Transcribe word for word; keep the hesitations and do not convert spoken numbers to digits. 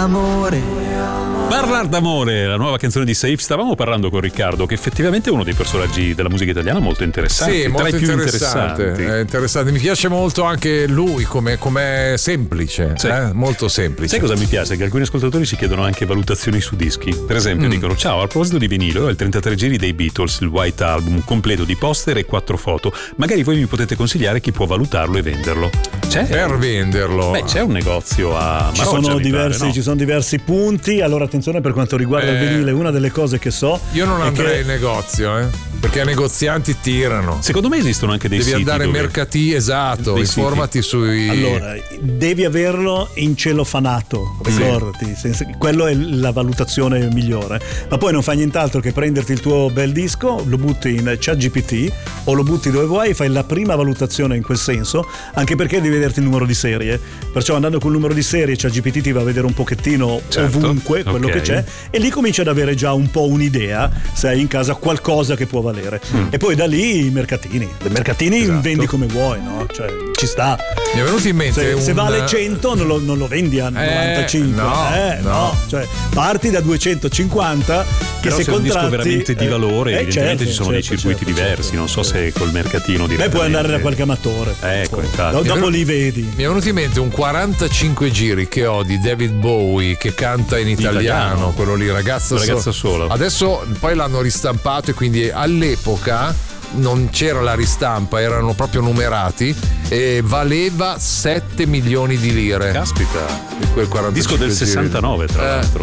d'amore. Parlar d'amore, la nuova canzone di Saif. Stavamo parlando con Riccardo che effettivamente è uno dei personaggi della musica italiana molto interessante, sì, tra molto i più interessante, interessanti. è interessante. Mi piace molto anche lui come, come semplice, sì. eh? Molto semplice. Sai cosa mi piace? Che alcuni ascoltatori ci chiedono anche valutazioni su dischi. Per esempio mm. dicono: ciao, a proposito di vinile, ho il trentatré giri dei Beatles, il White Album completo di poster e quattro foto. Magari voi mi potete consigliare chi può valutarlo e venderlo. C'è? Per venderlo? Beh, c'è un negozio a ci Maroccia, sono mi diversi, pare, no? ci sono diversi punti. Allora attenzione per quanto riguarda eh, il vinile, una delle cose che so io non andrei che... in negozio, eh perché i negozianti tirano. Secondo me esistono anche dei devi siti andare dove... mercati, esatto, dei informati siti. sui. Allora, devi averlo in celofanato, ricordati, sì. Quello è la valutazione migliore. Ma poi non fai nient'altro che prenderti il tuo bel disco, lo butti in ChatGPT o lo butti dove vuoi, fai la prima valutazione in quel senso, anche perché devi vederti il numero di serie. Perciò andando col numero di serie ChatGPT ti va a vedere un pochettino certo. ovunque quello okay. che c'è, e lì cominci ad avere già un po' un'idea se hai in casa qualcosa che può valere. Mm. E poi da lì i mercatini. I mercatini esatto. vendi come vuoi, no? Cioè, ci sta. Mi è venuto in mente se, un... se vale cento non lo, non lo vendi a novantacinque. Eh, no, eh, no. no. Cioè, parti da duecentocinquanta che però se, se contratti, è un disco veramente di valore, eh, evidentemente certo, ci sono certo, dei circuiti certo, diversi, certo, non so certo. se col mercatino beh, puoi andare da qualche amatore. Ecco, infatti. Do, dopo venuto, li vedi. Mi è venuto in mente un quarantacinque giri che ho di David Bowie che canta in italiano, italiano. quello lì, ragazza, ragazza solo. solo. Adesso poi l'hanno ristampato e quindi all'epoca non c'era la ristampa, erano proprio numerati e valeva sette milioni di lire. Caspita. Quel disco del sessantanove tra eh, l'altro.